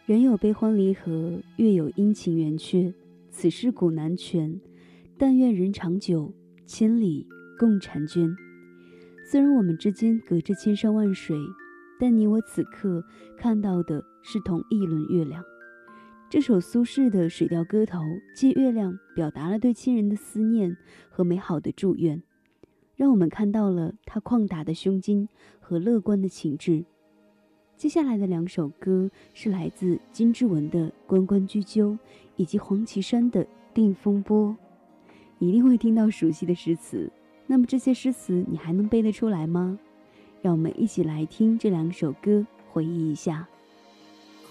人有悲欢离合，月有阴晴圆缺，此事古难全。但愿人长久，千里共婵娟。虽然我们之间隔着千山万水，但你我此刻看到的是同一轮月亮。这首苏轼的《水调歌头》借月亮表达了对亲人的思念和美好的祝愿，让我们看到了他旷达的胸襟和乐观的情志。接下来的两首歌是来自金志文的《关关雎鸠》以及黄绮珊的《定风波》。你一定会听到熟悉的诗词，那么这些诗词你还能背得出来吗？让我们一起来听这两首歌，回忆一下。